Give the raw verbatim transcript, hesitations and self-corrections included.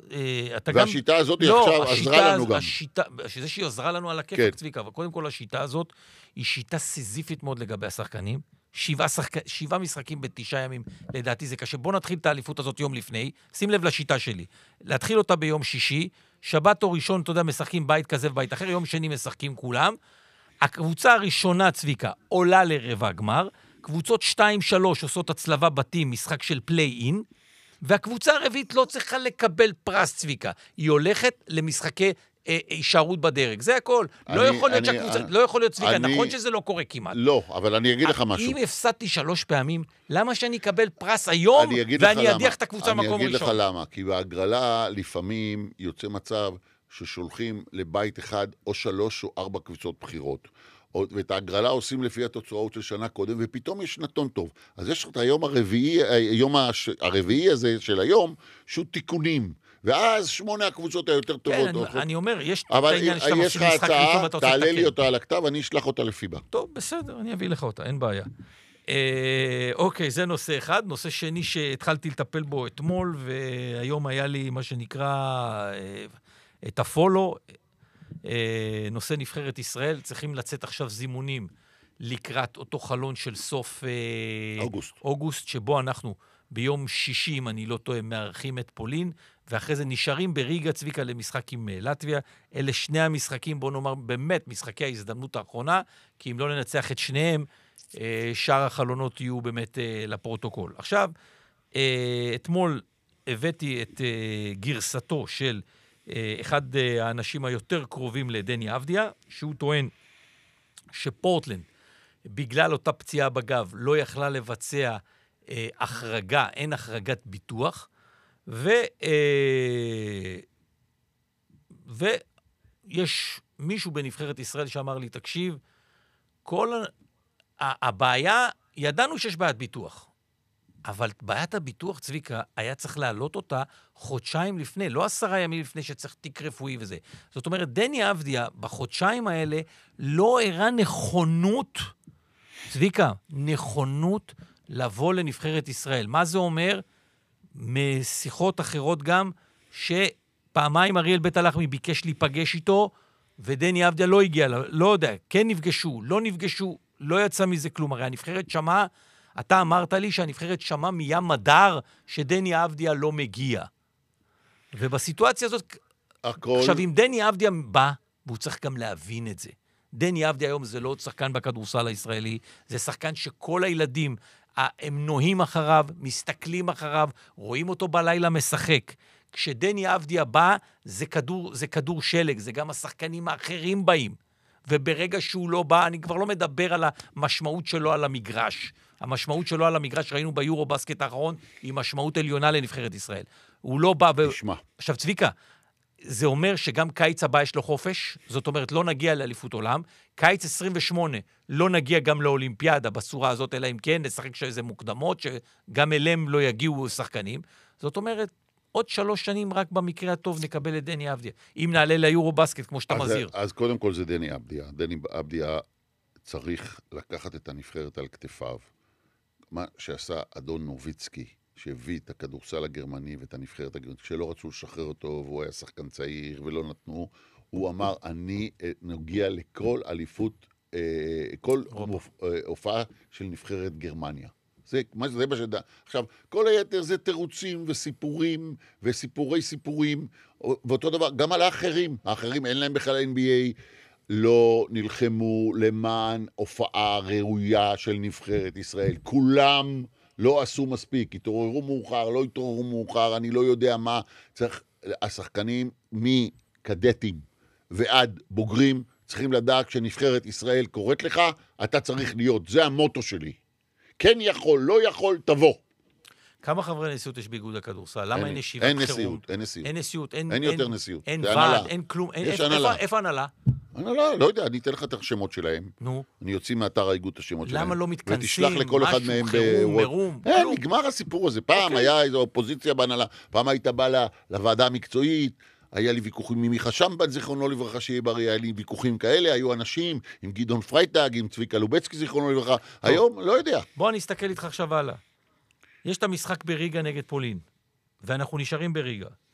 והשיטה הזאת עכשיו עזרה לנו גם. שזה שהיא עזרה לנו על הכיפק, צביקה, אבל קודם כל השיטה הזאת היא שיטה סיזיפית מאוד לגבי השחקנים. שבעה, שחק... שבעה משחקים בתשעה ימים, לדעתי זה קשה. בוא נתחיל את האליפות הזאת יום לפני, שים לב לשיטה שלי. להתחיל אותה ביום שישי, שבת או ראשון, אתה יודע, משחקים בית כזה ובית אחר, יום שני משחקים כולם. הקבוצה הראשונה, צביקה, עולה לרבע גמר, קבוצות שתיים שלוש עושות הצלבה בתים, משחק של פליי-אין, והקבוצה הרביעית לא צריכה לקבל פרס, צביקה. היא הולכת למשחקי הישארות בדרג. זה הכל. לא יכול להיות שהקבוצה, לא יכול להיות, צביקה, נכון שזה לא קורה כמעט. לא, אבל אני אגיד לך משהו. אם הפסדתי שלוש פעמים, למה שאני אקבל פרס היום, ואני אדיח את הקבוצה במקום ראשון? אני אגיד לך למה, כי בהגרלה לפעמים יוצא מצב ששולחים לבית אחד או שלוש או ארבע קבוצות בחירות. ואת ההגרלה עושים לפי התוצאות של שנה קודם, ופתאום יש נתון טוב. אז יש את היום הרביעי, היום הרביעי הזה של היום, שהוא תיקונים. ואז שמונה הקבוצות היותר טובות. כן, אני אומר, יש את העניין שאתה מפסיד משחק ראשון, ואתה עושה לתקן. תעלה לי אותה על הכתב, אני אשלח אותה לפיבה. טוב, בסדר, אני אביא לך אותה, אין בעיה. אוקיי, זה נושא אחד. נושא שני שהתחלתי לטפל בו אתמול, והיום היה לי מה שנקרא את הפולו, נושא נבחרת ישראל. צריכים לצאת עכשיו זימונים לקראת אותו חלון של סוף אוגוסט, אוגוסט שבו אנחנו ביום שישי, אם אני לא טועה, מארחים את פולין, ואחרי זה נשארים בריגה, צביקה, למשחק עם לטביה. אלה שני המשחקים, בוא נאמר, באמת משחקי ההזדמנות האחרונה, כי אם לא ננצח את שניהם, שאר החלונות יהיו באמת לפרוטוקול. עכשיו, אתמול הבאתי את גרסתו של אחד האנשים היותר קרובים לדני אבדיה, שהוא טוען שפורטלנד, בגלל אותה פציעה בגב, לא יכלה לבצע החרגה, אין החרגת ביטוח, ו... ויש מישהו בנבחרת ישראל שאמר לי, תקשיב, כל הבעיה, ידענו שיש בעיית ביטוח, אבל בעיית הביטוח, צביקה, היה צריך להעלות אותה חודשיים לפני, לא עשרה ימים לפני שצריך תיק רפואי וזה. זאת אומרת, דני אבדיה, בחודשיים האלה, לא הראה נכונות, צביקה, נכונות לבוא לנבחרת ישראל. מה זה אומר? משיחות אחרות גם, שפעמיים אריאל בית הלחמי ביקש להיפגש איתו, ודני אבדיה לא הגיע, לא יודע, כן נפגשו, לא נפגשו, לא יצא מזה כלום. הרי הנבחרת שמעה, אתה אמרת לי שהנבחרת שמעה מים מדר שדני אבדיה לא מגיע. ובסיטואציה הזאת, הכל... עכשיו אם דני אבדיה בא, והוא צריך גם להבין את זה. דני אבדיה היום זה לא עוד שחקן בכדורסל הישראלי, זה שחקן שכל הילדים, הם נוהים אחריו, מסתכלים אחריו, רואים אותו בלילה משחק. כשדני אבדיה בא, זה כדור, זה כדור שלג, זה גם השחקנים האחרים באים. וברגע שהוא לא בא, אני כבר לא מדבר על המשמעות שלו על המגרש. המשמעות שלו על המגרש, ראינו ביורו בסקט האחרון, היא משמעות עליונה לנבחרת ישראל. הוא לא בא... תשמע. עכשיו, צביקה, זה אומר שגם קיץ הבא יש לו חופש, זאת אומרת, לא נגיע לאליפות עולם. קיץ עשרים ושמונה לא נגיע גם לאולימפיאדה בצורה הזאת, אלא אם כן, נשחק שאיזה מוקדמות, שגם אליהם לא יגיעו שחקנים. זאת אומרת, עוד שלוש שנים רק במקרה הטוב נקבל את דני אבדיה. אם נעלה ליורו בסקט, כמו שאתה אז, מזהיר. אז קודם כל זה דני אבדיה. דני אבדיה צריך לקחת את הנבחרת על כתפיו. מה שעשה אדון נוביצקי, שהביא את הכדורסל הגרמני ואת הנבחרת הגרמנית, כשלא רצו לשחרר אותו, והוא היה שחקן צעיר ולא נתנו, הוא אמר, אני נוגע לכל אליפות, כל הופעה של נבחרת גרמניה. זה מה זה בשדה. עכשיו, כל היתר זה תירוצים וסיפורים וסיפורי סיפורים, ואותו דבר, גם על האחרים. האחרים אין להם בכלל אן בי איי, לא נלחמו למען הופעה ראויה של נבחרת ישראל. כולם לא עשו מספיק, התעוררו מאוחר, לא התעוררו מאוחר, אני לא יודע מה. צריך, השחקנים מקדטים ועד בוגרים צריכים לדעת שנבחרת ישראל קוראת לך, אתה צריך להיות. זה המוטו שלי. כן יכול, לא יכול, תבוא. כמה חברי נשיאות יש באיגוד הכדורסל? למה אין ישיבת חירום? אין נשיאות, אין נשיאות. אין נשיאות, אין יותר נשיאות. אין ועד, אין כלום. יש הנהלה. איפה הנהלה? הנהלה, לא יודע, אני אתן לך את השמות שלהם. נו. אני יוציא מאתר האיגוד את השמות שלהם. למה לא מתכנסים? ותשלח לכל אחד מהם חירום, מרום. אין, נגמר הסיפור הזה. פעם היה איזו אופוזיציה בהנהלה, פעם היית בא לוועדה המקצועית, היה לי ויכוחים עם מיכה שמבט, זיכרונו לברכה, שיהיה בריא, היה לי ויכוחים כאלה, היו אנשים עם גדעון פרייטג, עם צביקה לובצקי, זיכרונו לברכה. היום, לא יודע. בוא נסתכל איתך עכשיו הלאה. יש את המשחק בריגה נגד פולין, ואנחנו נשארים בריגה.